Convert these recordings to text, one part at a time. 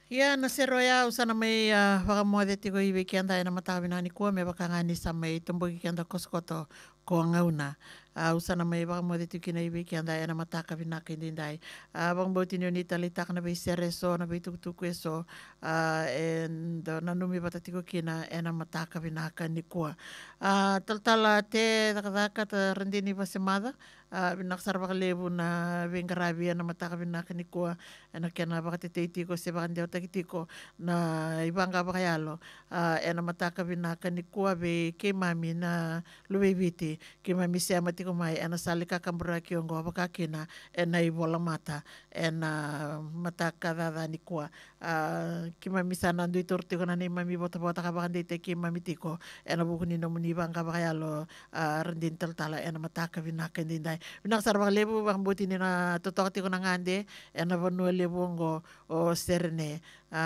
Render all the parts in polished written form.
Ia na sero ya usana mai whakamoe tiko iwi ki anda e na matawina ni kua me wakangani sa mai tumbuki ki anda koskoto ko ngauna. Usana mai whakamoe tiko na iwi ki anda e na mataka vina ki ndindai. Whangbauti ni ni tali taka na bei sere so na bei tukutuku e so and na numi wata tiko kina e na mataka vina ka ni kua. Taltala te takataka ta rendini vasemada. Vina ksarwa levu na vingaravi e na mataka vina ka ni kua ena kena wakatete tiko se wakandeo takitiko na ibanga wakayalo ena mataka vinaka ni kua ve ke mami na luwe viti ke mami se amatiko mai ena salika kambura kiongo wakakina ena iwola mata ena mataka dada ni kua ke mami sana andu itor tiko na ni mami bota bota ka wakandete ke mami tiko ena bukuni no muni ibanga wakayalo rendin taltala ena mataka vinaka ndindai vinak sarwa lebu wang buti ni na totok tiko na ngande ena vanua lebongo o serne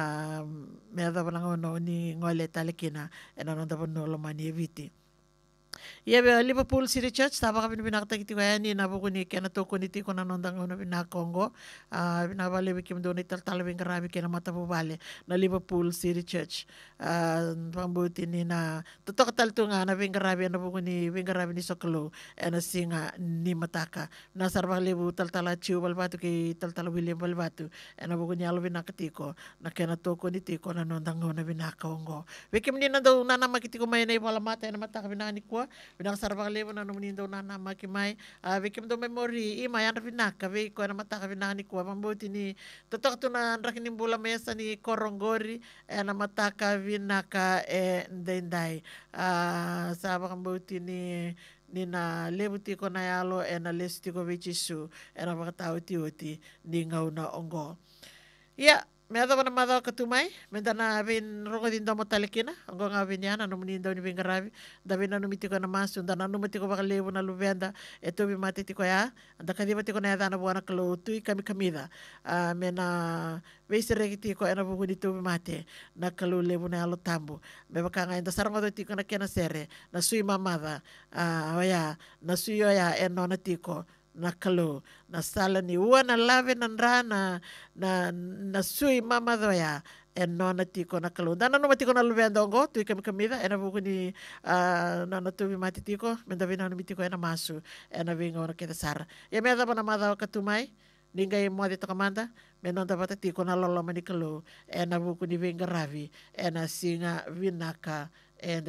me ada vananga no ni ngole talekina ena no da vanua lo mani eviti. Ia be Liverpool City Church taba ka binak ta kiti kaya ni na buku ni kena toko ni tiko na nondang no bina Kongo bina vale bikim do ni tal tal wing karabi kena mata vale na Liverpool City Church pambuti ni na totok tal tunga na wing karabi na buku ni wing karabi ni sokolo ena singa ni mataka na sarva lebu tal tal chiu balbatu ki tal tal William balbatu ena buku ni alo bina tiko na kena toko ni tiko na nondang no bina Kongo bikim ni na do na makitiko mai na wala mata ena mataka bina ni kwa binang sarva levo na numunindo na nama kimai vikim do memori ima yan vinaka vi ko na mataka vinaka ni kuwa mambuti ni totok tu na rakinim bula mesa ni korongori na mataka vinaka ndendai saba kambuti ni na lebu tiko na yalo na les tiko vichisu na wakatao tioti ni ngauna ongo ia me ada wana mada katumai me dana vin rongo din domo talekina ongo nga vin yana no muni do ni vingaravi da vin no mitiko na masu dana no mitiko bakalevu na luvenda eto bi mate tiko ya da kadiva tiko na dana buana kalo tui kami kamida me na veisere tiko ena bugu ni tu mate na kalo levu na alo tambu me bakanga inda saranga do tiko na kena sere na sui mamada oya na sui oya eno na tiko na kalo na sala ni ua na lave na rana na sui mama doya nona tiko na kalo dana no matiko na luvenda ongo tu kami kamida ena buku ni nona tu mati tiko menda vina no mitiko ena masu ena vinga ora kita sara ya me ada bana mada katumai ningai mo de tokamanda me non bata tiko na lolo mani kalo ena buku ni vinga ravi ena singa vinaka